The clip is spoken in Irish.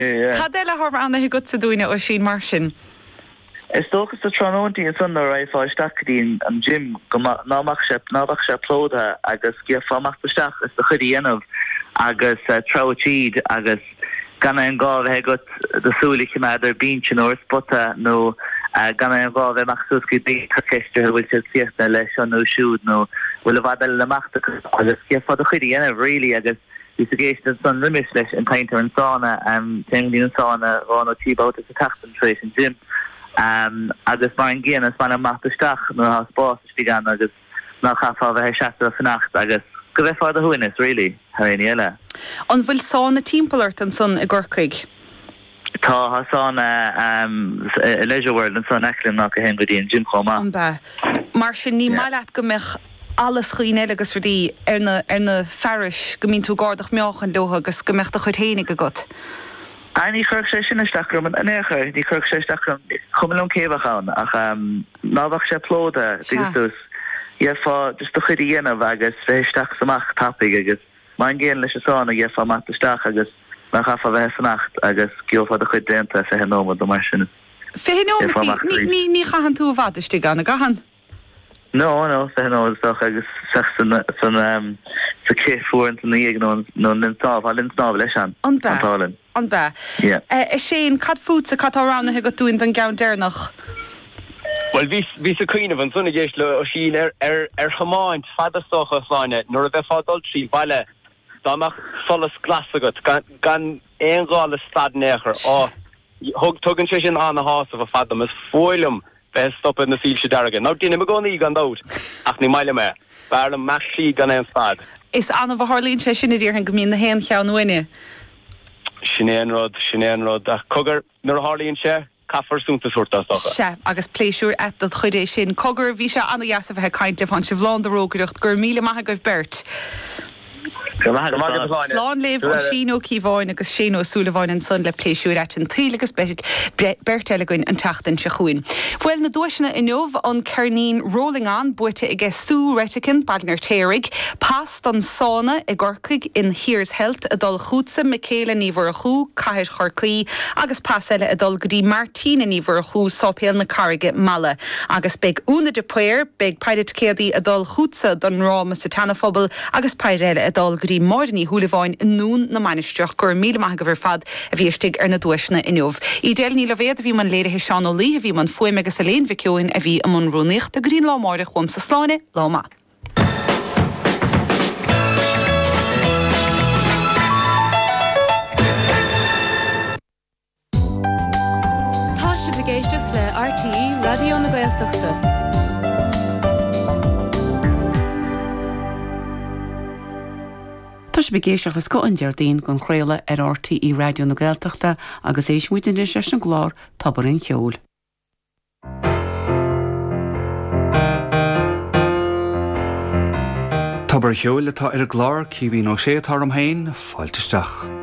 Cadella har anna hi gut sa dúine ó sin mar sin. Is tógus a trónóntí an sunna raifáisteachtaín an gym go námach sé plóda agus gur fámachtasteach is do chudí anmh agus trotíd agus ganna an gáh he gut desúlaich meidir bín or spotta nó ganna an gáh machsús go dé ceiste bhfuil se fiachna leis an nó siúd nó bhfuil a bhadal leachta agus gur fád a chudí anmh rilí agus is a géist an rimis leis an painter an sána teimlín an sána rán ó tíbáta a tachtan trééis an gym. Agus mar an géan as man amachtasteach nó ha spáistí gan agus ná chaá bheit seaachta a fannacht agus go bheith fád a thuinnis rilí haréí eile. An bhfuil sána timpplairt an son i gcurcaig? Tá ha sána Leisure World an son elim nach a hen go dtí an gym chomá. An ba. Mar sin ní maileat go meach alles chuoine agus rudí ar na fearis go mín tú gádach meach an leotha agus go meachta chuid hénig a got. Ní church sé sin isteachrum an éair, ní church sé isteachrum chumilm céhachán ach nábhah sé plóda agus fá just do chudí dhéanamh agus féisteach samach tapig agus má géan leis sána fá matasteach agus nach chafa bheith sannacht agus giofa do chud déanta fé nómad do mar sin. Fé nómatí ní chahan tú bhádastí gan a gahan? No, fé nóach agus san sa céfúint na dhéag nó lintáh a lintáh leis an antálinn. An ba. Is sé cad fút sa catáránna he go túin den gaan déirnach? Well, ví sa cuiineh an sunna géist le ó sin chamáint fadastocha sáine nuair a bheith fádul trí baile dáach solas glas agat gan éongáil stad néchar tugann sé sin anna hása a fadam is fóilm bheith stoppa na síl se degan. Ná duine me gcónaí gan dát ach ní maiile me bearlam meí gan éon stad. Is anna bh Harlín sé sinna dtír an go mín na héan cheanhaine? Sinnéanród a cogur nuair a Harlíonn sé cafarsúnta suirta stocha. Se agus pléisiúr etad chuidé sin cogur bhí se anna jaasa bheit caiintle fan se bhlán de rógaireacht gur míle maithe goibh bert. Slán léh ó sin ó cíháin agus sin ó súlaháin an sun le pléisiúr an trílagus berteilegain an tatan se chuin. Fuil na dúisina inmh an Carnín Rolling an buite ige Sue Reticin Balnar Térig, past an sána i gcurcaig in Here's Health a dul chútsa Michaela níomhar a chú Cahir Chorcaí agus paseile a dul godí Martina níomhar a chú sópéal na Carige Mala agus beg úna de puir beg paidet céadaí a dul chútsa don ráma sa tanafobal agus paideile a dul godí Mordení thuúlaháin nún na manisteach gur míle maithe go bhar fad a bhíostig ar na dúisina inmh. I déil ní le bhéad a bhí man léirithe Seán Ó Lí a bhí man fuim agus a léon bhiciúin a bhí am an rúnaíocht a grín lámáide chum sa sláine láma. Tá si bhgéisteach le RTE Radio na Gaeltachta. Tás begéisteach le scoin deardaín gon chréile ar RTE Radio na Gaeltachta agus éis muitin de sé an glár tabarin cheol. Tabar cheol atá ar glár cíhín ó sé tarm hain fáilteisteach.